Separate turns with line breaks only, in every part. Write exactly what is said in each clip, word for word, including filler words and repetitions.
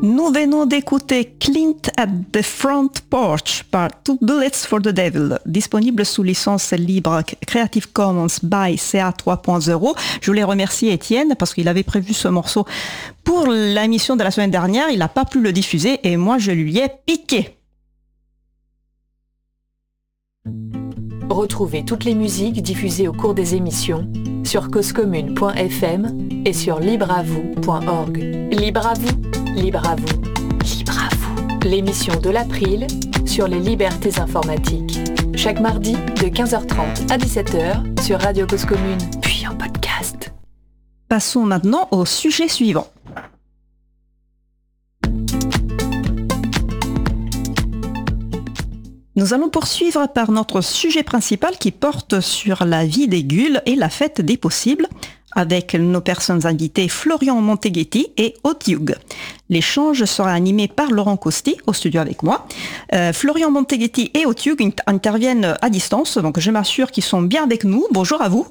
Nous venons d'écouter Clint at the Front Porch par Two Bullets for the Devil, disponible sous licence libre Creative Commons by C A trois point zéro. Je voulais remercier Étienne parce qu'il avait prévu ce morceau pour la mission de la semaine dernière. Il n'a pas pu le diffuser et moi je lui ai piqué.
Retrouvez toutes les musiques diffusées au cours des émissions sur cause commune point f m et sur libre à vous point org. Libre à vous, libre à vous, libre à vous. L'émission de l'April sur les libertés informatiques. Chaque mardi de quinze heures trente à dix-sept heures sur Radio Cause Commune, puis en podcast.
Passons maintenant au sujet suivant. Nous allons poursuivre par notre sujet principal qui porte sur la vie des Gulles et la fête des possibles, avec nos personnes invitées Florian Monteghetti et Otiug. L'échange sera animé par Laurent Costi au studio avec moi. Euh, Florian Monteghetti et Otiug interviennent à distance, donc je m'assure qu'ils sont bien avec nous. Bonjour à vous.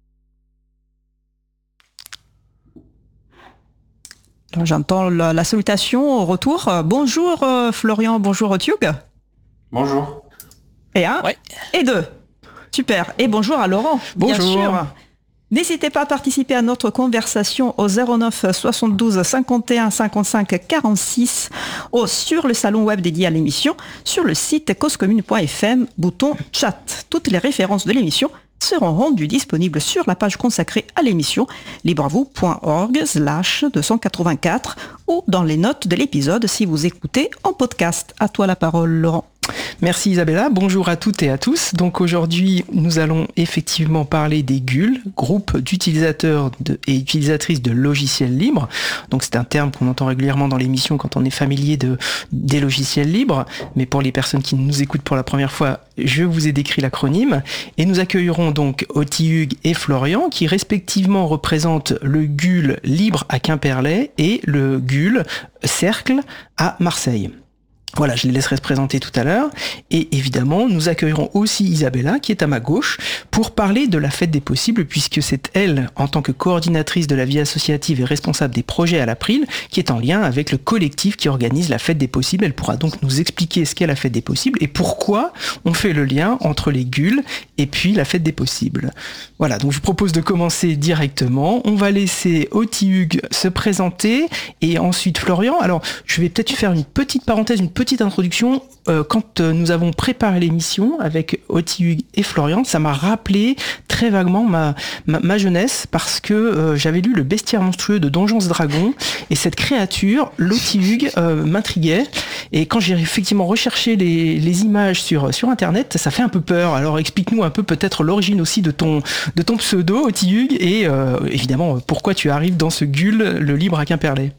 Alors, j'entends la, la salutation au retour. Bonjour euh, Florian, bonjour Otiug.
Bonjour.
Et un, ouais. Et deux. Super. Et bonjour à Laurent.
Bonjour.
Bien sûr. N'hésitez pas à participer à notre conversation au zéro neuf soixante-douze cinquante et un cinquante-cinq quarante-six ou sur le salon web dédié à l'émission, sur le site cause commune point f m, bouton chat. Toutes les références de l'émission seront rendues disponibles sur la page consacrée à l'émission libreavou point org slash deux cent quatre-vingt-quatre ou dans les notes de l'épisode si vous écoutez en podcast. À toi la parole, Laurent.
Merci Isabella, bonjour à toutes et à tous. Donc aujourd'hui, nous allons effectivement parler des Gulles, groupe d'utilisateurs de, et utilisatrices de logiciels libres. Donc c'est un terme qu'on entend régulièrement dans l'émission quand on est familier de, des logiciels libres. Mais pour les personnes qui nous écoutent pour la première fois, je vous ai décrit l'acronyme. Et nous accueillerons donc Otiug et Florian qui respectivement représentent le Gull libre à Quimperlé et le Gull Cercle à Marseille. Voilà, je les laisserai se présenter tout à l'heure. Et évidemment, nous accueillerons aussi Isabella, qui est à ma gauche, pour parler de la fête des possibles, puisque c'est elle, en tant que coordinatrice de la vie associative et responsable des projets à l'April, qui est en lien avec le collectif qui organise la fête des possibles. Elle pourra donc nous expliquer ce qu'est la fête des possibles et pourquoi on fait le lien entre les Gulles et puis la fête des possibles. Voilà, donc je vous propose de commencer directement. On va laisser Otiug se présenter et ensuite Florian. Alors, je vais peut-être faire une petite parenthèse, une petite introduction. Euh, quand euh, nous avons préparé l'émission avec Otiug et Florian, ça m'a rappelé très vaguement ma, ma, ma jeunesse parce que euh, j'avais lu Le Bestiaire monstrueux de Donjons et Dragons et cette créature, l'Otiug, euh, m'intriguait. Et quand j'ai effectivement recherché les, les images sur, sur Internet, ça fait un peu peur. Alors explique-nous un peu peut-être l'origine aussi de ton, de ton pseudo, Otiug, et euh, évidemment pourquoi tu arrives dans ce Gull, le libre à Quimperlé.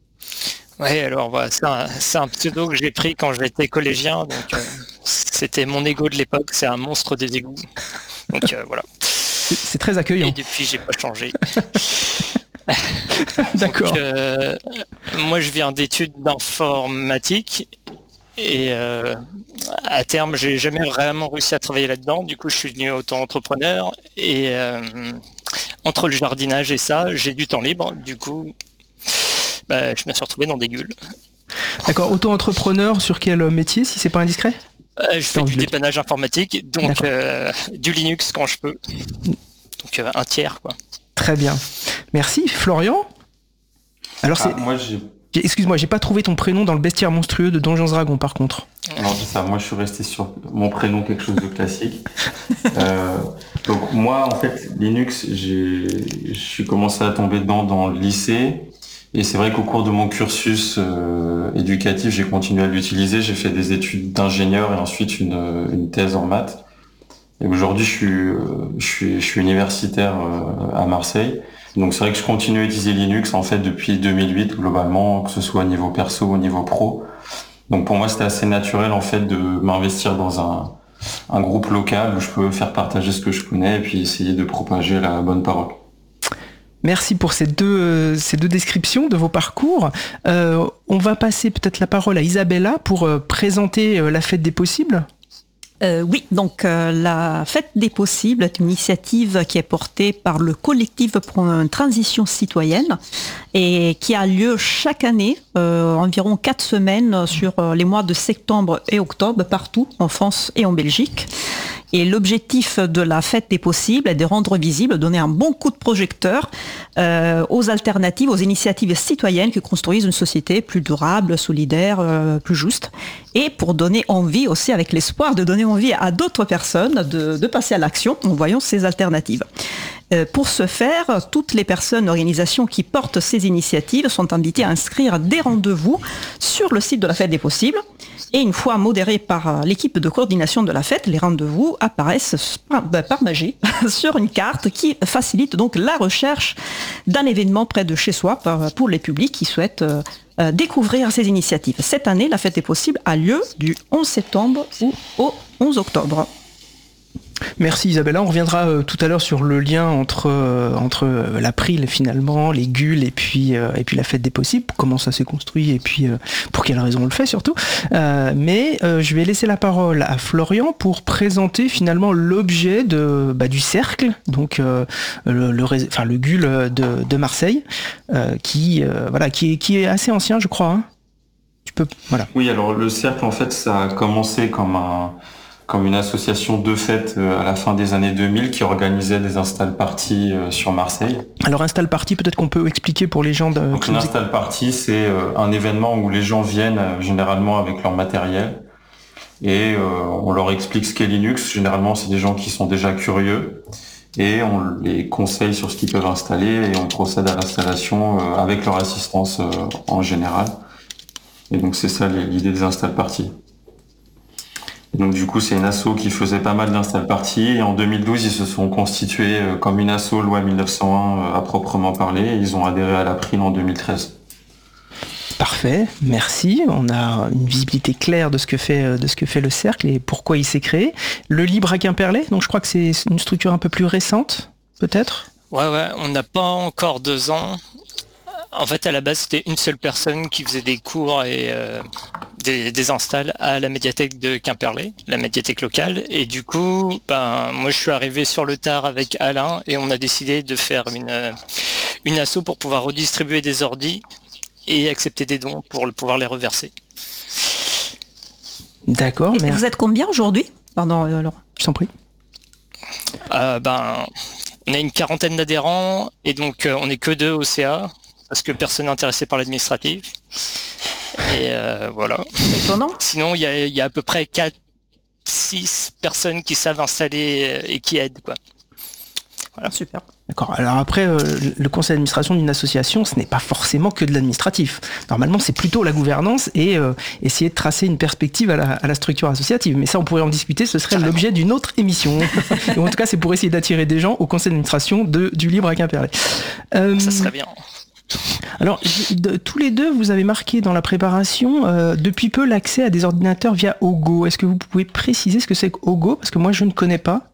Oui, alors voilà, c'est un, c'est un pseudo que j'ai pris quand j'étais collégien, donc euh, c'était mon ego de l'époque, c'est un monstre des égouts. Donc euh, voilà.
C'est, c'est très accueillant.
Et depuis, j'ai pas changé.
D'accord.
Donc, euh, moi, je viens d'études d'informatique et euh, à terme, j'ai jamais vraiment réussi à travailler là-dedans. Du coup, je suis devenu auto-entrepreneur et euh, entre le jardinage et ça, j'ai du temps libre. Du coup, bah, je me suis retrouvé dans des Gulles.
D'accord, auto-entrepreneur sur quel métier, si c'est pas indiscret ?
euh, Je fais du dépannage informatique, donc euh, du Linux quand je peux. Donc euh, un tiers, quoi.
Très bien. Merci. Florian ? Alors
ah,
c'est...
Moi, j'ai...
Excuse-moi, j'ai pas trouvé ton prénom dans le bestiaire monstrueux de Donjons et Dragons, par contre.
Non, c'est ça. Moi, je suis resté sur mon prénom, quelque chose de classique. euh, donc moi, en fait, Linux, j'ai, je suis commencé à tomber dedans dans le lycée. Et c'est vrai qu'au cours de mon cursus euh, éducatif, j'ai continué à l'utiliser. J'ai fait des études d'ingénieur et ensuite une, une thèse en maths. Et aujourd'hui, je suis, euh, je suis, je suis universitaire euh, à Marseille. Donc c'est vrai que je continue à utiliser Linux en fait depuis deux mille huit globalement, que ce soit au niveau perso ou au niveau pro. Donc pour moi, c'était assez naturel en fait de m'investir dans un, un groupe local où je peux faire partager ce que je connais et puis essayer de propager la bonne parole.
Merci pour ces deux, euh, ces deux descriptions de vos parcours. Euh, on va passer peut-être la parole à Isabella pour euh, présenter euh, la fête des possibles.
Euh, oui, donc euh, la Fête des possibles est une initiative qui est portée par le collectif pour une transition citoyenne et qui a lieu chaque année, euh, environ quatre semaines sur euh, les mois de septembre et octobre, partout en France et en Belgique. Et l'objectif de la Fête des possibles est de rendre visible, donner un bon coup de projecteur euh, aux alternatives, aux initiatives citoyennes qui construisent une société plus durable, solidaire, euh, plus juste. Et pour donner envie aussi, avec l'espoir de donner envie à d'autres personnes de, de passer à l'action en voyant ces alternatives. Euh, pour ce faire, toutes les personnes, organisations qui portent ces initiatives sont invitées à inscrire des rendez-vous sur le site de la Fête des possibles. Et une fois modérés par l'équipe de coordination de la fête, les rendez-vous apparaissent par, par magie sur une carte qui facilite donc la recherche d'un événement près de chez soi pour les publics qui souhaitent euh, découvrir ces initiatives. Cette année, la Fête des possibles a lieu du onze septembre ou au onze octobre.
Merci Isabella, on reviendra euh, tout à l'heure sur le lien entre, euh, entre euh, l'April finalement, les Gulles et puis, euh, et puis la Fête des possibles, comment ça s'est construit et puis euh, pour quelle raison on le fait surtout. Euh, mais euh, je vais laisser la parole à Florian pour présenter finalement l'objet de, bah, du cercle, donc euh, le, le, enfin, le Gull de, de Marseille, euh, qui, euh, voilà, qui, est, qui est assez ancien je crois. Hein. Tu peux, voilà.
Oui, alors le cercle en fait ça a commencé comme un... comme une association de fêtes à la fin des années deux mille qui organisait des install parties sur Marseille.
Alors install party, peut-être qu'on peut expliquer pour les gens. De...
Donc une install party, c'est un événement où les gens viennent généralement avec leur matériel et on leur explique ce qu'est Linux. Généralement, c'est des gens qui sont déjà curieux et on les conseille sur ce qu'ils peuvent installer et on procède à l'installation avec leur assistance en général. Et donc c'est ça l'idée des install parties. Donc du coup, c'est une asso qui faisait pas mal d'install party et en deux mille douze, ils se sont constitués comme une asso loi mille neuf cent un à proprement parler et ils ont adhéré à l'April en deux mille treize.
Parfait, merci. On a une visibilité claire de ce que fait, de ce que fait le cercle et pourquoi il s'est créé. Le Libre à Quimperlé, donc je crois que c'est une structure un peu plus récente, peut-être ?
Ouais, ouais, on n'a pas encore deux ans. En fait, à la base, c'était une seule personne qui faisait des cours et euh, des, des installs à la médiathèque de Quimperlé, la médiathèque locale. Et du coup, ben, moi, je suis arrivé sur le tard avec Alain et on a décidé de faire une, une asso pour pouvoir redistribuer des ordis et accepter des dons pour pouvoir les reverser.
D'accord.
Et mais... vous êtes combien aujourd'hui ? Pardon, alors.
Je t'en prie.
Euh, ben, on a une quarantaine d'adhérents et donc euh, on n'est que deux au C A. Parce que personne n'est intéressé par l'administratif. Et euh, voilà.
Étonnant.
Sinon, il y a, y a à peu près quatre six personnes qui savent installer et qui aident, quoi.
Voilà, super.
D'accord. Alors après, euh, le conseil d'administration d'une association, ce n'est pas forcément que de l'administratif. Normalement, c'est plutôt la gouvernance et euh, essayer de tracer une perspective à la, à la structure associative. Mais ça, on pourrait en discuter, ce serait Carrément. L'objet d'une autre émission. Et en tout cas, c'est pour essayer d'attirer des gens au conseil d'administration de, du Libre à Quimperlé.
Euh, ça serait bien.
Alors, de, tous les deux, vous avez marqué dans la préparation, euh, depuis peu, l'accès à des ordinateurs via Ogo. Est-ce que vous pouvez préciser ce que c'est que Ogo ? Parce que moi, je ne connais pas.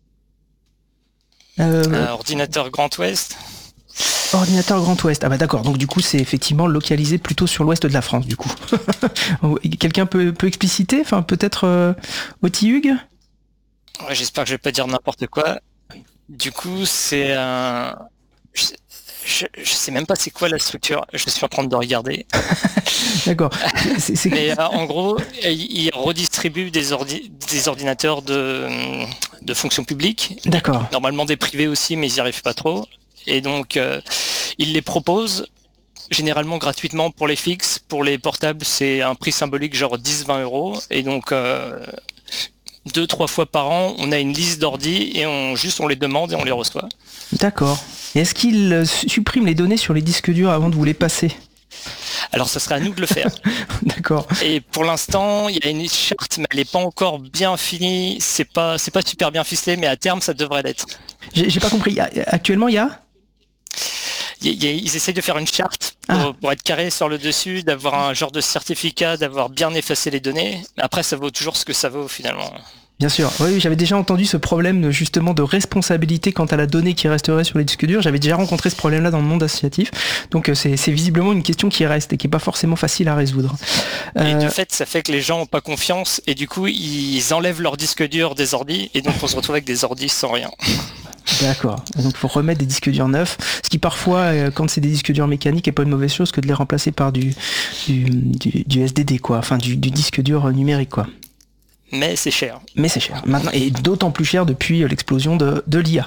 Euh, euh, ordinateur Grand Ouest.
Ordinateur Grand Ouest. Ah bah d'accord, donc du coup, c'est effectivement localisé plutôt sur l'ouest de la France, du coup. Quelqu'un peut, peut expliciter ? Enfin, peut-être euh, Oti Hugues ?
Ouais, j'espère que je vais pas dire n'importe quoi. Du coup, c'est un... Je... Je, je sais même pas c'est quoi la structure, je suis en train de regarder.
D'accord. C'est, c'est...
Mais euh, en gros, ils redistribuent des, ordi, des ordinateurs de, de fonction publique.
D'accord.
Normalement des privés aussi, mais ils n'y arrivent pas trop. Et donc, euh, ils les proposent généralement gratuitement pour les fixes. Pour les portables, c'est un prix symbolique, genre dix à vingt euros. Et donc, euh, deux, trois fois par an, on a une liste d'ordi et on juste on les demande et on les reçoit.
D'accord. Et est-ce qu'il supprime les données sur les disques durs avant de vous les passer ?
Alors ça serait à nous de le faire.
D'accord.
Et pour l'instant, il y a une charte, mais elle n'est pas encore bien finie. C'est pas, c'est pas super bien ficelé, mais à terme, ça devrait l'être.
J'ai, j'ai pas compris. Actuellement, il y a
il y a, Ils essayent de faire une charte pour, ah. pour être carré sur le dessus, d'avoir un genre de certificat, d'avoir bien effacé les données. Mais après, ça vaut toujours ce que ça vaut finalement.
Bien sûr, oui, j'avais déjà entendu ce problème de, justement de responsabilité quant à la donnée qui resterait sur les disques durs. J'avais déjà rencontré ce problème-là dans le monde associatif. Donc c'est, c'est visiblement une question qui reste et qui n'est pas forcément facile à résoudre.
Et
Euh,
de fait, ça fait que les gens n'ont pas confiance et du coup, ils enlèvent leur disque dur des ordis et donc on se retrouve avec des ordis sans rien.
D'accord. Donc il faut remettre des disques durs neufs, ce qui parfois, euh, quand c'est des disques durs mécaniques, n'est pas une mauvaise chose que de les remplacer par du, du, du, du S D D, quoi. Enfin du, du disque dur numérique, quoi.
Mais c'est cher.
Mais c'est cher. Maintenant, et d'autant plus cher depuis l'explosion de, de l'I A.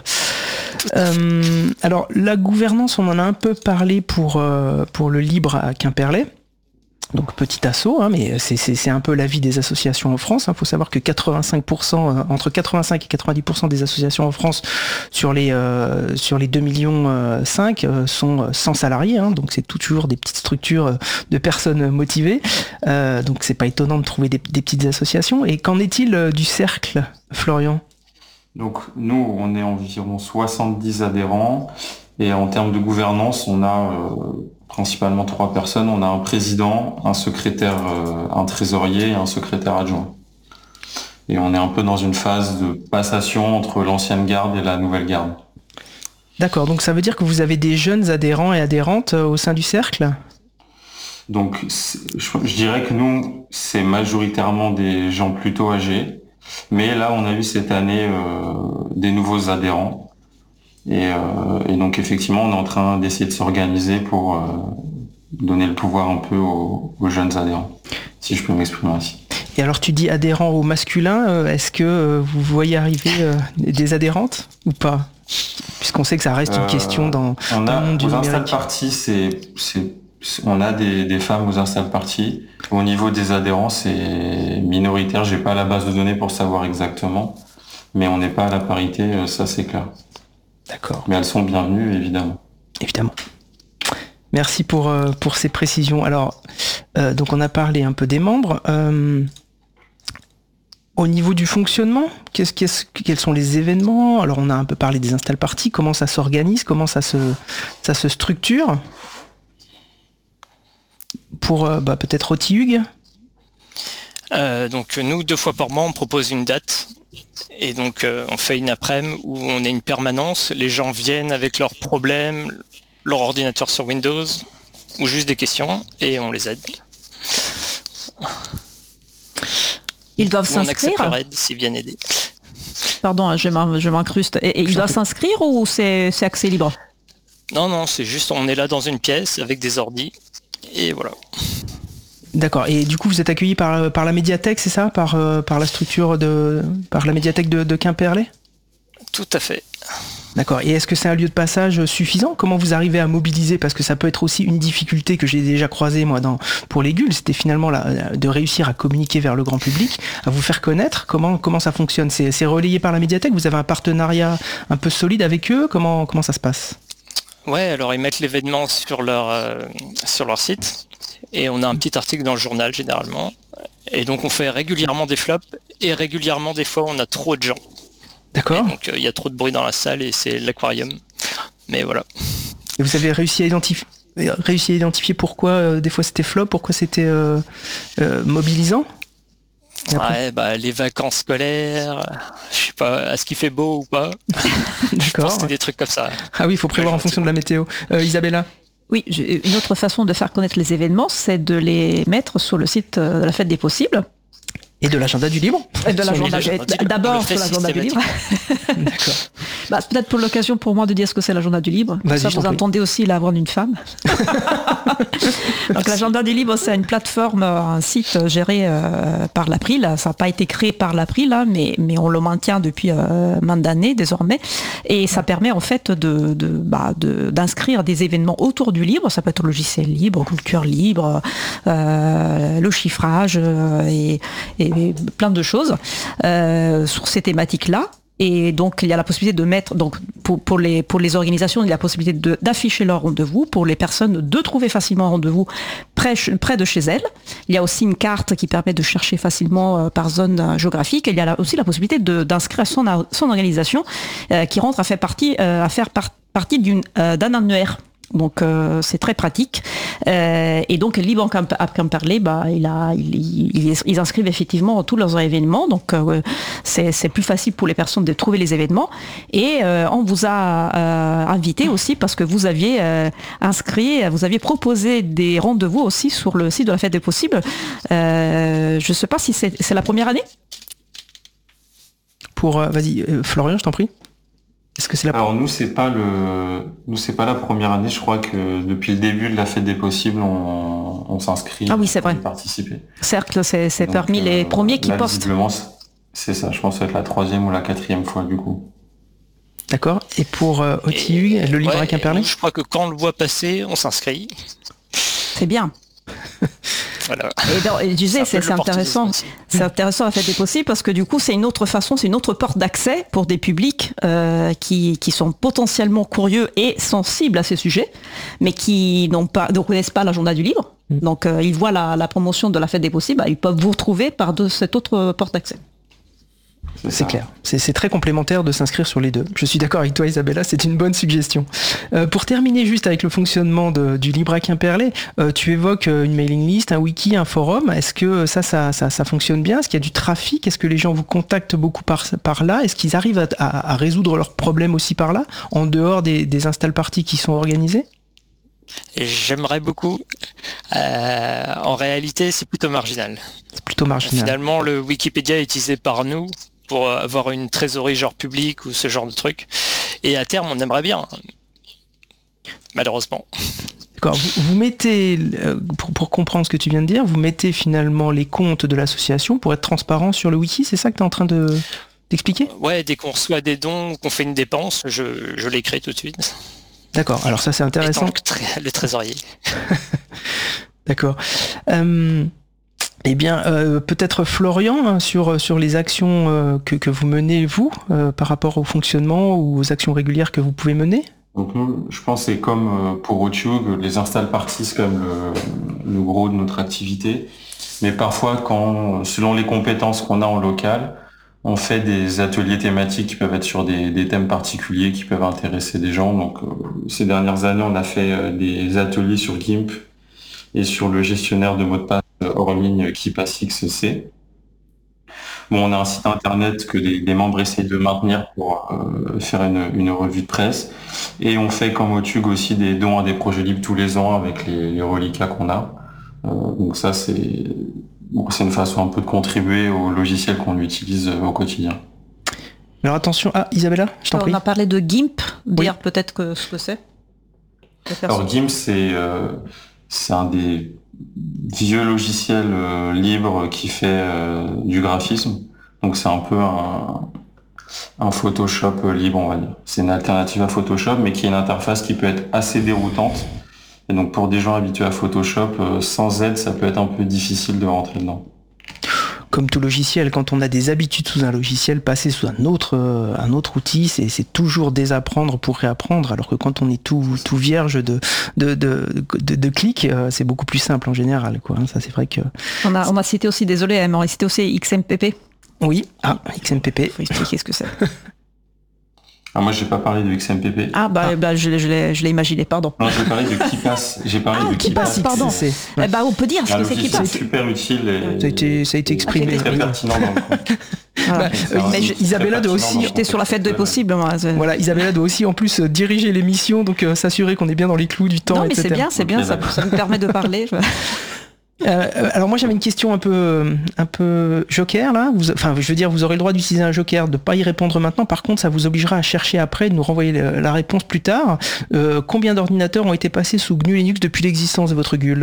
Euh, alors, la gouvernance, on en a un peu parlé pour, euh, pour le libre à Quimperlé. Donc, petit assaut, hein, mais c'est, c'est, c'est un peu l'avis des associations en France. Il hein. faut savoir que quatre-vingt-cinq pour cent, euh, entre quatre-vingt-cinq et quatre-vingt-dix pour cent des associations en France sur les, euh, sur les deux virgule cinq millions euh, sont sans salariés. Hein, donc, c'est toujours des petites structures de personnes motivées. Euh, donc, c'est pas étonnant de trouver des, des petites associations. Et qu'en est-il euh, du cercle, Florian ?
Donc nous, on est environ soixante-dix adhérents et en termes de gouvernance, on a euh, principalement trois personnes. On a un président, un secrétaire, euh, un trésorier et un secrétaire adjoint. Et on est un peu dans une phase de passation entre l'ancienne garde et la nouvelle garde.
D'accord, donc ça veut dire que vous avez des jeunes adhérents et adhérentes euh, au sein du cercle ?
Donc je, je dirais que nous, c'est majoritairement des gens plutôt âgés. Mais là, on a eu cette année euh, des nouveaux adhérents. Et, euh, et donc, effectivement, on est en train d'essayer de s'organiser pour euh, donner le pouvoir un peu aux, aux jeunes adhérents, si je peux m'exprimer ainsi.
Et alors, tu dis adhérents au masculin, euh, est-ce que euh, vous voyez arriver euh, des adhérentes ou pas ? Puisqu'on sait que ça reste une
Euh,
question dans,
on
dans
a,
le monde du
aux install
numérique.
parties, c'est, c'est, on a des, des femmes aux install parties. Au niveau des adhérents, c'est minoritaire. J'ai pas la base de données pour savoir exactement, mais on n'est pas à la parité, ça c'est clair.
D'accord.
Mais elles sont bienvenues, évidemment.
Évidemment. Merci pour, euh, pour ces précisions. Alors, euh, donc on a parlé un peu des membres. Euh, au niveau du fonctionnement, qu'est-ce, qu'est-ce, quels sont les événements ? Alors on a un peu parlé des install parties, comment ça s'organise, comment ça se, ça se structure ? Pour euh, bah, peut-être Oti Hugues.
Euh, donc nous, deux fois par mois, on propose une date. Et donc euh, on fait une après-midi où on a une permanence. Les gens viennent avec leurs problèmes, leur ordinateur sur Windows, ou juste des questions, et on les aide.
Ils doivent
On accepte
s'inscrire.
leur aide s'ils viennent aider.
Pardon, je, m'en- je m'incruste. Et, et ils doivent s'inscrire ou c'est, c'est accès libre ?
Non, non, c'est juste on est là dans une pièce avec des ordis, et voilà.
D'accord. Et du coup, vous êtes accueilli par, par la médiathèque, c'est ça, par, euh, par la structure de, par la médiathèque de, de Quimperlé ?
Tout à fait.
D'accord. Et est-ce que c'est un lieu de passage suffisant ? Comment vous arrivez à mobiliser ? Parce que ça peut être aussi une difficulté que j'ai déjà croisée moi dans, pour les G U L, c'était finalement là, de réussir à communiquer vers le grand public, à vous faire connaître. Comment, comment ça fonctionne ? c'est, c'est relayé par la médiathèque ? Vous avez un partenariat un peu solide avec eux ? Comment, comment ça se passe ?
Ouais, alors ils mettent l'événement sur leur, euh, sur leur site, et on a un petit article dans le journal généralement. Et donc on fait régulièrement des flops, et régulièrement des fois on a trop de gens.
D'accord.
Et donc il euh, y a trop de bruit dans la salle et c'est l'aquarium. Mais voilà.
Et vous avez réussi à identifier, réussi à identifier pourquoi euh, des fois c'était flop, pourquoi c'était euh, euh, mobilisant ? Et après-
Ouais, bah les vacances scolaires, je sais pas, est-ce qu'il fait beau ou pas ? Je pense
D'accord.
que c'est des trucs comme ça.
Ah oui, il faut prévoir en fonction de la météo. Euh, Isabella ?
Oui, j'ai- une autre façon de faire connaître les événements, c'est de les mettre sur le site euh, de la Fête des Possibles.
Et de l'agenda du libre ?
Et de
Sur
l'agenda,
les-
d- d'abord
on le fait
sur l'agenda du libre.
D'accord.
Bah, c'est peut-être pour l'occasion pour moi de dire ce que c'est l'agenda du libre.
Vas-y,
Ça,
je
vous
t'en prie.
entendez aussi la voix d'une femme. Donc l'agenda du libre, c'est une plateforme, un site géré euh, par l'April. Ça n'a pas été créé par l'April, hein, mais, mais on le maintient depuis euh, maintes d'années désormais. Et ça permet en fait de, de, bah, de, d'inscrire des événements autour du libre. Ça peut être logiciel libre, culture libre, euh, le chiffrage euh, et, et plein de choses euh, sur ces thématiques-là. Et donc, il y a la possibilité de mettre, donc, pour, pour, les, pour les organisations, il y a la possibilité de, d'afficher leur rendez-vous, pour les personnes de trouver facilement un rendez-vous près, près de chez elles. Il y a aussi une carte qui permet de chercher facilement euh, par zone euh, géographique. Et il y a la, aussi la possibilité de, d'inscrire son, son organisation euh, qui rentre à faire partie, euh, à faire par, partie d'une, euh, d'un annuaire Donc euh, c'est très pratique. Euh, et donc Libre à Quimperlé, bah, il a, il, il, ils inscrivent effectivement tous leurs événements. Donc euh, c'est, c'est plus facile pour les personnes de trouver les événements. Et euh, on vous a euh, invité aussi parce que vous aviez euh, inscrit, vous aviez proposé des rendez-vous aussi sur le site de la Fête des Possibles. Euh, je ne sais pas si c'est, c'est la première année.
Pour euh, vas-y, euh, Florian, je t'en prie. Est-ce que c'est la...
Alors nous c'est pas le nous c'est pas la première année, je crois que depuis le début de la Fête des Possibles on, on s'inscrit
ah oui, c'est
pour
vrai.
y participer.
Cercle, c'est, c'est
Donc,
parmi les
euh,
premiers qui
là,
postent.
Visiblement c'est ça, je pense que ça va être la troisième ou la quatrième fois du coup.
D'accord. Et pour euh, O T U, le Libre
ouais,
à Quimperlé,
je crois que quand on le voit passer, on s'inscrit.
C'est bien.
Voilà.
Et, donc, et je disais, c'est,
c'est
c'est intéressant. C'est intéressant la Fête des Possibles parce que du coup, c'est une autre façon, c'est une autre porte d'accès pour des publics euh, qui, qui sont potentiellement curieux et sensibles à ces sujets, mais qui n'ont pas, ne connaissent pas l'agenda du livre. Donc, euh, ils voient la, la promotion de la Fête des Possibles, bah, ils peuvent vous retrouver par de, cette autre porte d'accès.
C'est, c'est clair. C'est, c'est très complémentaire de s'inscrire sur les deux. Je suis d'accord avec toi, Isabella, c'est une bonne suggestion. Euh, pour terminer juste avec le fonctionnement de, du Libre à Quimperlé, euh, tu évoques une mailing list, un wiki, un forum. Est-ce que ça, ça, ça, ça fonctionne bien? Est-ce qu'il y a du trafic? Est-ce que les gens vous contactent beaucoup par, par là? Est-ce qu'ils arrivent à, à, à résoudre leurs problèmes aussi par là, en dehors des, des install parties qui sont organisées?
Et j'aimerais beaucoup. Euh, en réalité, c'est plutôt marginal.
C'est plutôt marginal.
Finalement, le Wikipédia est utilisé par nous pour avoir une trésorerie genre publique ou ce genre de truc. Et à terme, on aimerait bien. Malheureusement.
D'accord. Vous, vous mettez, pour, pour comprendre ce que tu viens de dire, vous mettez finalement les comptes de l'association pour être transparent sur le wiki, c'est ça que tu es en train de, d'expliquer ?
Ouais, dès qu'on reçoit des dons, qu'on fait une dépense, je, je l'écris tout de suite.
D'accord, alors ça c'est intéressant.
Étant le trésorier.
D'accord. Euh, eh bien, euh, peut-être Florian, hein, sur, sur les actions euh, que, que vous menez, vous, euh, par rapport au fonctionnement ou aux actions régulières que vous pouvez mener.
Donc nous, je pense que c'est comme pour Otug, les install parties, c'est comme le, le gros de notre activité. Mais parfois, quand, selon les compétences qu'on a en local, on fait des ateliers thématiques qui peuvent être sur des, des thèmes particuliers qui peuvent intéresser des gens. Donc, euh, ces dernières années, on a fait euh, des ateliers sur GIMP et sur le gestionnaire de mots de passe euh, hors ligne KeePassXC. Bon, on a un site internet que les, les membres essayent de maintenir pour euh, faire une, une revue de presse. Et on fait comme Otug aussi des dons à des projets libres tous les ans avec les, les reliquats qu'on a. Euh, donc ça, c'est... Bon, c'est une façon un peu de contribuer au logiciel qu'on utilise au quotidien.
Alors attention, ah Isabella, je t'en
On
prie.
a parlé de GIMP, dire
oui.
peut-être que ce que c'est.
Alors GIMP, c'est, euh, c'est un des vieux logiciels euh, libres qui fait euh, du graphisme. Donc c'est un peu un, un Photoshop libre, on va dire. C'est une alternative à Photoshop, mais qui a une interface qui peut être assez déroutante. Et donc pour des gens habitués à Photoshop, euh, sans aide, ça peut être un peu difficile de rentrer dedans.
Comme tout logiciel, quand on a des habitudes sous un logiciel, passer sous un autre, euh, un autre outil, c'est, c'est toujours désapprendre pour réapprendre, alors que quand on est tout, tout vierge de, de, de, de, de clics, euh, c'est beaucoup plus simple en général, quoi. Ça, c'est vrai que...
On a, on a cité aussi, désolé, on a cité aussi X M P P.
Oui, ah, X M P P.
Il faut expliquer ce que c'est.
Ah, moi, j'ai pas parlé de X M P P.
Ah, bah, ah. bah je, je, l'ai, je l'ai imaginé, pardon.
Non, j'ai parlé de KeePass. J'ai parlé
ah,
de
KeePass, pardon.
C'est,
ouais. eh bah, on peut dire ce
ah,
que c'est KeePass.
C'est super utile. Et
ça, a été, ça a été exprimé.
C'est très pertinent dans le coin.
Voilà.
Bah, mais je, Isabella doit aussi...
J'étais sur la Fête des Possibles, moi.
Voilà, Isabella doit aussi en plus diriger l'émission, donc euh, s'assurer qu'on est bien dans les clous du temps,
non, mais
et cetera.
c'est bien, c'est bien, okay, ça, ça me permet de parler.
Euh, alors moi j'avais une question un peu un peu joker là. Vous, enfin je veux dire vous aurez le droit d'utiliser un joker, de pas y répondre maintenant. Par contre ça vous obligera à chercher après, de nous renvoyer la, la réponse plus tard. Euh, combien d'ordinateurs ont été passés sous G N U Linux depuis l'existence de votre G U L ?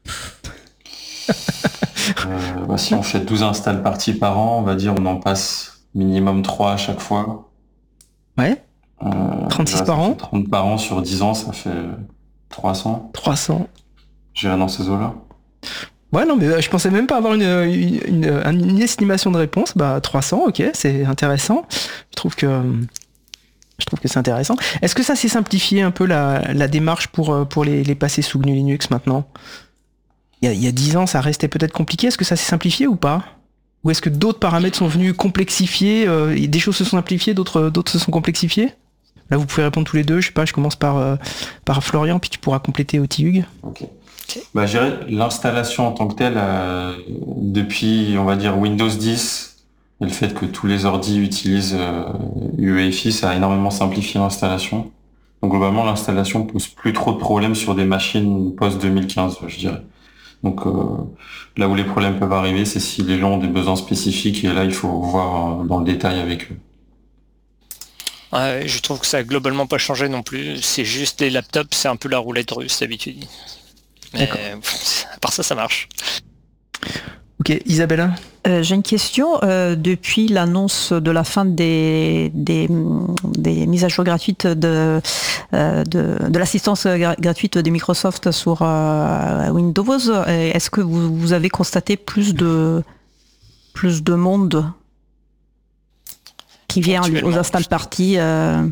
euh, bah, Si on fait douze install parties par an, on va dire on en passe minimum trois à chaque fois.
Ouais.
Euh,
trente-six
là,
par an.
trente par an sur dix ans, ça fait trois cents.
trois cents.
J'irai dans ces eaux-là.
Ouais, non, mais je pensais même pas avoir une, une, une, une estimation de réponse. Bah, trois cents, ok, c'est intéressant. Je trouve que, je trouve que c'est intéressant. Est-ce que ça s'est simplifié un peu la, la démarche pour, pour les, les passer sous G N U Linux maintenant ? Il y a, il y a dix ans, ça restait peut-être compliqué. Est-ce que ça s'est simplifié ou pas ? Ou est-ce que d'autres paramètres sont venus complexifier euh, et des choses se sont simplifiées, d'autres, d'autres se sont complexifiées ? Là, vous pouvez répondre tous les deux. Je sais pas, je commence par, euh, par Florian, puis tu pourras compléter Oti Hugues.
Ok. Bah, je dirais l'installation en tant que telle, euh, depuis, on va dire, Windows dix, et le fait que tous les ordis utilisent euh, U E F I, ça a énormément simplifié l'installation. Donc globalement, l'installation pose plus trop de problèmes sur des machines post-deux mille quinze, je dirais. Donc euh, là où les problèmes peuvent arriver, c'est si les gens ont des besoins spécifiques, et là, il faut voir euh, dans le détail avec eux.
Ouais, je trouve que ça a globalement pas changé non plus. C'est juste les laptops, c'est un peu la roulette russe d'habitude. Mais pff, à part ça, ça marche.
Ok, Isabella.
Euh, j'ai une question. Euh, depuis l'annonce de la fin des, des, des mises à jour gratuites de, euh, de, de l'assistance gra- gratuite de Microsoft sur euh, Windows, est-ce que vous, vous avez constaté plus de, plus de monde qui vient aux install parties euh...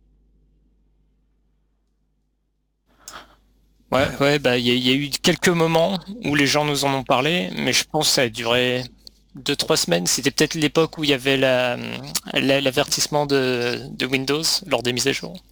Ouais, ouais, bah il y, y a eu quelques moments où les gens nous en ont parlé, mais je pense que ça a duré deux trois semaines. C'était peut-être l'époque où il y avait la, la, l'avertissement de, de Windows lors des mises à jour.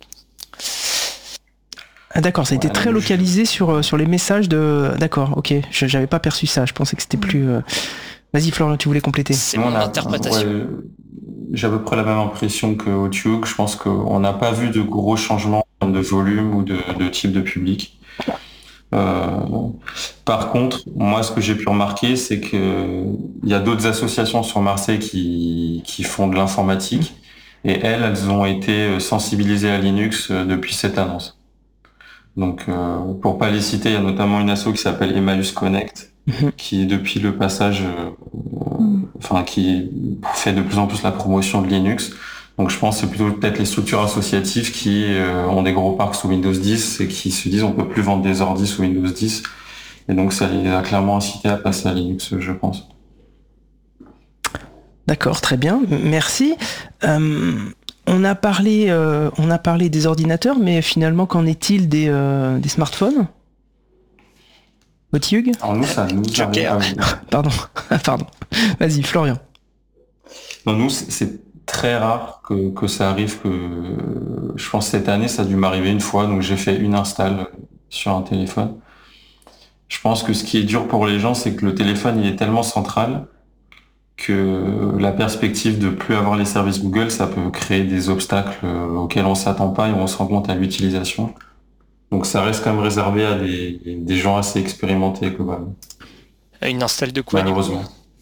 Ah d'accord, ça a
ouais,
été très localisé
je...
sur, sur les messages de... D'accord, ok, je, j'avais pas perçu ça, je pensais que c'était plus... Euh... Vas-y Florian, tu voulais compléter.
C'est mon
a,
interprétation.
Ouais, j'ai à peu près la même impression que Oti Hugues. Je pense qu'on n'a pas vu de gros changements de volume ou de, de type de public. Euh, par contre, moi, ce que j'ai pu remarquer, c'est que il y a d'autres associations sur Marseille qui, qui font de l'informatique, et elles, elles ont été sensibilisées à Linux depuis cette annonce. Donc, euh, pour pas les citer, il y a notamment une asso qui s'appelle Emmaüs Connect, mmh. qui depuis le passage, euh, mmh. enfin, qui fait de plus en plus la promotion de Linux. Donc je pense que c'est plutôt peut-être les structures associatives qui euh, ont des gros parcs sous Windows dix et qui se disent on peut plus vendre des ordis sous Windows dix. Et donc ça les a clairement incités à passer à Linux, je pense.
D'accord, très bien, merci. Euh, on a parlé, euh, on a parlé des ordinateurs, mais finalement qu'en est-il des, euh, des smartphones ? Oti Hugues ?
Alors nous, ça nous
Joker.
arrive.
Pardon, pardon. Vas-y, Florian.
Non, nous, c'est, c'est très rare que, que ça arrive. Que je pense que cette année, ça a dû m'arriver une fois, donc j'ai fait une install sur un téléphone. Je pense que ce qui est dur pour les gens, c'est que le téléphone, il est tellement central que la perspective de plus avoir les services Google, ça peut créer des obstacles auxquels on s'attend pas et on se rend compte à l'utilisation. Donc ça reste quand même réservé à des, des gens assez expérimentés, globalement.
Une install de quoi,
malheureusement.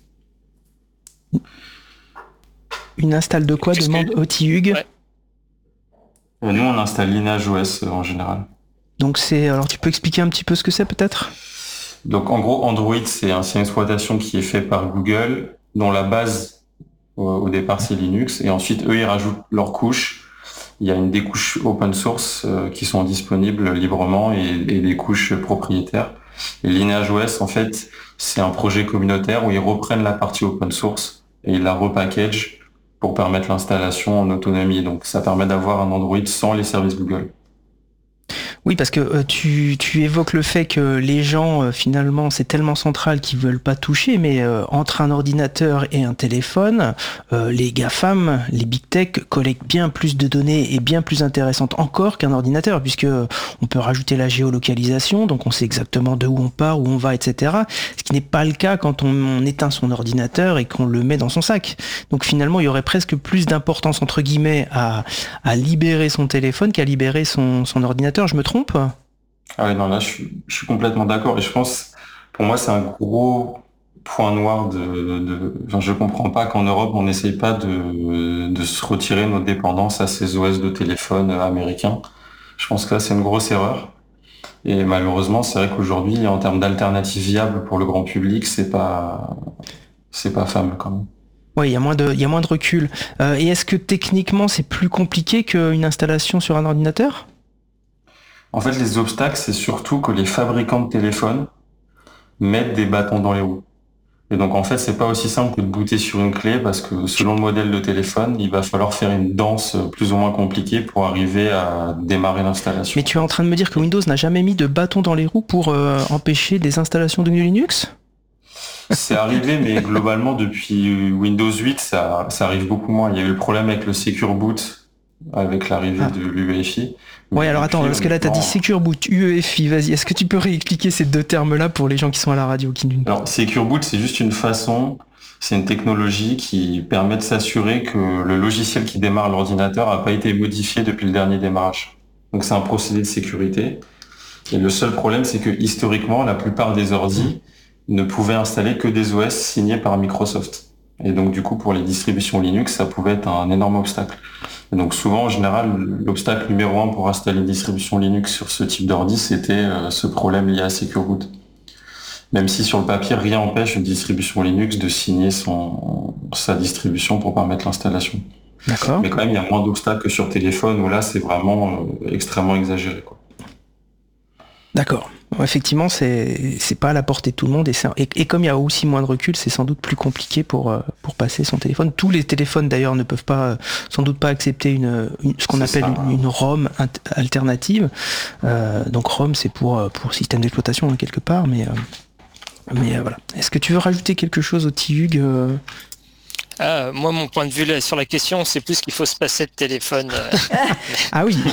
Une install de quoi, demande Oti Hugues.
Ouais. Nous, on installe LineageOS en général.
Donc c'est, alors tu peux expliquer un petit peu ce que c'est peut-être ?
Donc en gros, Android, c'est un système d'exploitation qui est fait par Google, dont la base au départ c'est Linux, et ensuite eux ils rajoutent leurs couches. Il y a une des couches open source euh, qui sont disponibles librement et, et des couches propriétaires. Et LineageOS, en fait, c'est un projet communautaire où ils reprennent la partie open source et ils la repackagent pour permettre l'installation en autonomie. Donc ça permet d'avoir un Android sans les services Google.
Oui, parce que euh, tu, tu évoques le fait que les gens, euh, finalement, c'est tellement central qu'ils veulent pas toucher, mais euh, entre un ordinateur et un téléphone, euh, les GAFAM, les Big Tech collectent bien plus de données et bien plus intéressantes encore qu'un ordinateur, puisque euh, on peut rajouter la géolocalisation, donc on sait exactement de où on part, où on va, et cetera. Ce qui n'est pas le cas quand on, on éteint son ordinateur et qu'on le met dans son sac. Donc finalement, il y aurait presque plus d'importance, entre guillemets, à, à libérer son téléphone qu'à libérer son, son ordinateur. Je me trompe ?
Ah oui, non, là, je suis, je suis complètement d'accord. Et je pense, pour moi, c'est un gros point noir de, de, enfin, je comprends pas qu'en Europe, on n'essaye pas de, de se retirer nos dépendances à ces O S de téléphone américains. Je pense que là, c'est une grosse erreur. Et malheureusement, c'est vrai qu'aujourd'hui, en termes d'alternatives viables pour le grand public, c'est pas, c'est pas fameux quand même.
Oui, il y a moins de, il y a moins de recul. Euh, et est-ce que techniquement, c'est plus compliqué qu'une installation sur un ordinateur ?
En fait, les obstacles, c'est surtout que les fabricants de téléphones mettent des bâtons dans les roues. Et donc, en fait, c'est pas aussi simple que de booter sur une clé parce que selon le modèle de téléphone, il va falloir faire une danse plus ou moins compliquée pour arriver à démarrer l'installation.
Mais tu es en train de me dire que Windows n'a jamais mis de bâton dans les roues pour euh, empêcher des installations de Linux ?
C'est arrivé, mais globalement, depuis Windows huit, ça, ça arrive beaucoup moins. Il y a eu le problème avec le Secure Boot avec l'arrivée ah. de l'U E F I.
Ouais, alors attends, parce que là, tu as dit Secure Boot, U E F I, vas-y, est-ce que tu peux réexpliquer ces deux termes-là pour les gens qui sont à la radio qui...
Alors, Secure Boot, c'est juste une façon, c'est une technologie qui permet de s'assurer que le logiciel qui démarre l'ordinateur n'a pas été modifié depuis le dernier démarrage. Donc, c'est un procédé de sécurité. Et le seul problème, c'est que historiquement, la plupart des ordis ne pouvaient installer que des O S signés par Microsoft. Et donc, du coup, pour les distributions Linux, ça pouvait être un énorme obstacle. Et donc, souvent, en général, l'obstacle numéro un pour installer une distribution Linux sur ce type d'ordi, c'était euh, ce problème lié à Secure Boot. Même si sur le papier, rien n'empêche une distribution Linux de signer son, sa distribution pour permettre l'installation.
D'accord.
Mais quand même, il y a moins d'obstacles que sur téléphone, où là, c'est vraiment euh, extrêmement exagéré, quoi.
D'accord. Effectivement, c'est c'est pas à la portée de tout le monde et, et, et comme il y a aussi moins de recul, c'est sans doute plus compliqué pour euh, pour passer son téléphone. Tous les téléphones d'ailleurs ne peuvent pas, euh, sans doute pas accepter une, une ce qu'on appelle ça, une, une ROM alternative. Euh, donc ROM, c'est pour pour système d'exploitation hein, quelque part, mais euh, mais euh, voilà. Est-ce que tu veux rajouter quelque chose au T U G euh...
Ah, moi, mon point de vue là, sur la question, c'est plus qu'il faut se passer de téléphone. Euh...
ah oui.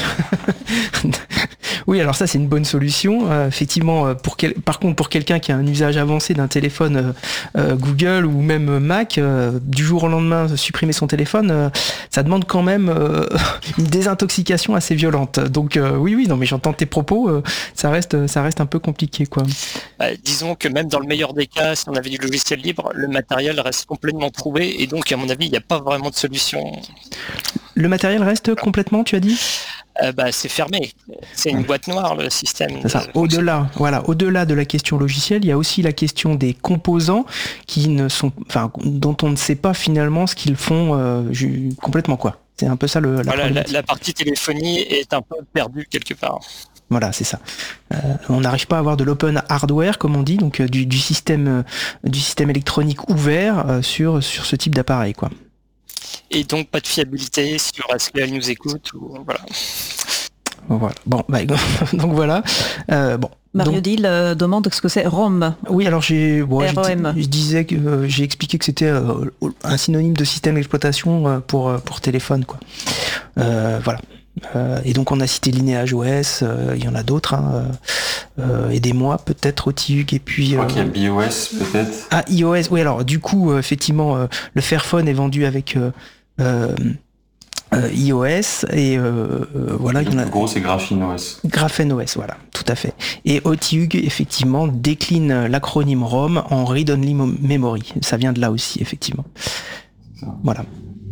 Oui, alors ça c'est une bonne solution. Euh, effectivement, pour quel... par contre, pour quelqu'un qui a un usage avancé d'un téléphone euh, euh, Google ou même Mac, euh, du jour au lendemain supprimer son téléphone, euh, ça demande quand même euh, une désintoxication assez violente. Donc euh, oui, oui, non, mais j'entends tes propos. Euh, ça reste, ça reste un peu compliqué, quoi.
Euh, disons que même dans le meilleur des cas, si on avait du logiciel libre, le matériel reste complètement trouvé et donc à mon avis, il n'y a pas vraiment de solution.
Le matériel reste complètement, tu as dit ?
Euh, bah, c'est fermé. C'est une boîte noire, le système.
C'est ça. Au-delà, voilà, au-delà de la question logicielle, il y a aussi la question des composants qui ne sont, enfin, dont on ne sait pas finalement ce qu'ils font euh, ju- complètement, quoi. C'est un peu ça le. La,
voilà, la, la partie téléphonie est un peu perdue quelque part.
Voilà, c'est ça. Euh, on n'arrive pas à avoir de l'open hardware, comme on dit, donc euh, du, du système, euh, du système électronique ouvert euh, sur sur ce type d'appareil, quoi.
Et donc pas de fiabilité sur est-ce qu'elle nous écoute ou voilà.
Voilà. Bon, bah, donc voilà. Euh, bon.
Mario
donc,
Dill euh, demande ce que c'est ROM.
Oui, alors j'ai, bon,
R O M.
je, je disais que euh, j'ai expliqué que c'était euh, un synonyme de système d'exploitation euh, pour euh, pour téléphone, quoi. Euh, voilà. Euh, et donc on a cité Lineage O S, euh, il y en a d'autres. Hein, euh, aidez-moi peut-être au T U G et puis.
Je crois
euh,
qu'il y a B I O S peut-être.
Ah, iOS, oui. Alors du coup, euh, effectivement, euh, le Fairphone est vendu avec. Euh, euh, Euh, iOS et euh, euh, voilà, il y en a.
Le gros c'est Graphene O S.
Graphene O S, voilà, tout à fait. Et O T U G effectivement décline l'acronyme ROM en Read Only Memory. Ça vient de là aussi effectivement. Voilà.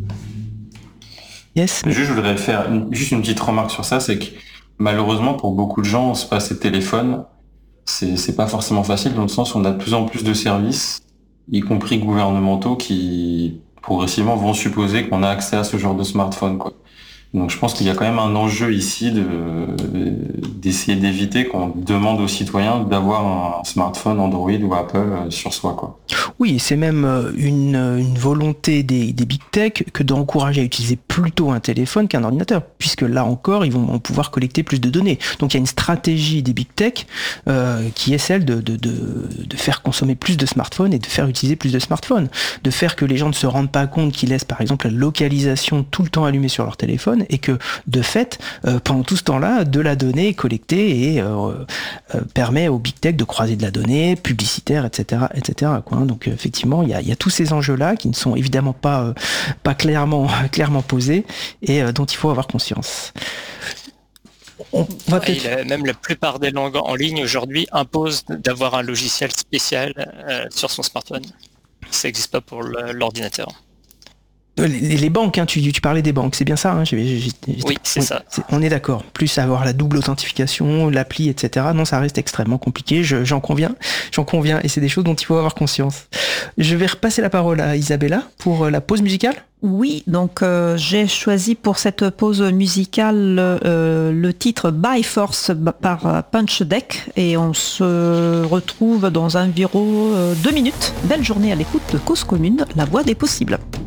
Yes.
Juste, je voudrais faire une, juste une petite remarque sur ça, c'est que malheureusement pour beaucoup de gens, se passer de téléphone, c'est c'est pas forcément facile dans le sens où on a de plus en plus de services, y compris gouvernementaux, qui progressivement vont supposer qu'on a accès à ce genre de smartphone, quoi. Donc je pense qu'il y a quand même un enjeu ici de d'essayer d'éviter qu'on demande aux citoyens d'avoir un smartphone Android ou Apple sur soi, quoi.
Oui, c'est même une, une volonté des, des big tech que d'encourager à utiliser plutôt un téléphone qu'un ordinateur, puisque là encore, ils vont pouvoir collecter plus de données. Donc il y a une stratégie des big tech euh, qui est celle de, de, de, de faire consommer plus de smartphones et de faire utiliser plus de smartphones, de faire que les gens ne se rendent pas compte qu'ils laissent par exemple la localisation tout le temps allumée sur leur téléphone, et que de fait, euh, pendant tout ce temps-là, de la donnée est collectée et euh, euh, permet aux big tech de croiser de la donnée publicitaire, et cetera, et cetera, quoi. Donc euh, effectivement, il y a, y a tous ces enjeux-là qui ne sont évidemment pas euh, pas clairement clairement posés et euh, dont il faut avoir conscience.
On va ouais, peut-être... Même la plupart des langues en ligne aujourd'hui imposent d'avoir un logiciel spécial euh, sur son smartphone. Ça n'existe pas pour l'ordinateur.
Les, les banques, hein, tu, tu parlais des banques, c'est bien ça, hein, j'ai, j'ai, j'ai,
Oui, c'est oui, ça.
C'est, on est d'accord. Plus avoir la double authentification, l'appli, et cetera. Non, ça reste extrêmement compliqué. Je, j'en conviens, j'en conviens, et c'est des choses dont il faut avoir conscience. Je vais repasser la parole à Isabella pour la pause musicale.
Oui, donc euh, j'ai choisi pour cette pause musicale euh, le titre By Force par euh, Punch Deck et on se retrouve dans environ euh, deux minutes. Belle journée à l'écoute de Cause Commune, la voix des possibles.